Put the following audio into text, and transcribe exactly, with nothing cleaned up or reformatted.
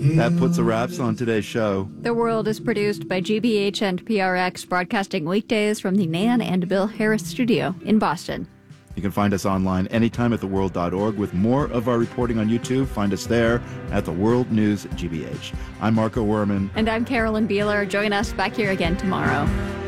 That puts a wraps on today's show. The World is produced by G B H and P R X, broadcasting weekdays from the Nan and Bill Harris studio in Boston. You can find us online anytime at the world dot org. With more of our reporting on YouTube, find us there at the World News G B H. I'm Marco Werman. And I'm Carolyn Beeler. Join us back here again tomorrow.